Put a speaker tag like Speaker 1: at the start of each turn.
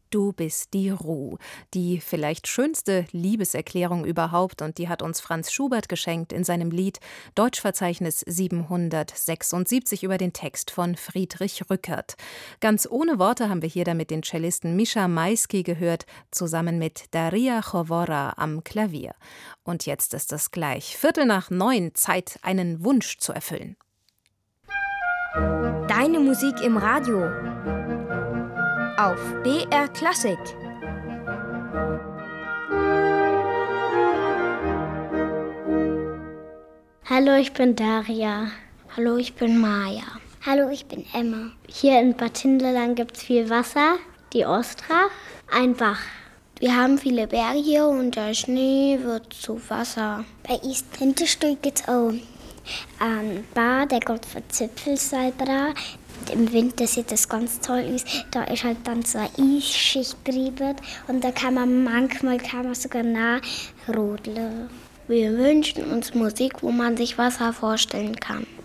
Speaker 1: Du bist die Ruh, die vielleicht schönste Liebeserklärung überhaupt, und die hat uns Franz Schubert geschenkt in seinem Lied Deutschverzeichnis 776 über den Text von Friedrich Rückert. Ganz ohne Worte haben wir hier damit den Cellisten Mischa Maisky gehört, zusammen mit Daria Chowora am Klavier. Und jetzt ist es gleich 8:45, Zeit, einen Wunsch zu erfüllen.
Speaker 2: Deine Musik im Radio auf BR Klassik.
Speaker 3: Hallo, ich bin Daria.
Speaker 4: Hallo, ich bin Maja.
Speaker 5: Hallo, ich bin Emma.
Speaker 3: Hier in Bad Hindelang gibt es viel Wasser, die Ostrach, ein Bach.
Speaker 4: Wir haben viele Berge und der Schnee wird zu Wasser.
Speaker 5: Bei East Winterstuhl gibt es auch einen Bach, der geht von Zipfelsalbra. Im Winter sieht das ganz toll aus. Da ist halt dann so eine Eisschicht drüber und da kann man sogar nachrodeln.
Speaker 4: Wir wünschen uns Musik, wo man sich Wasser vorstellen kann.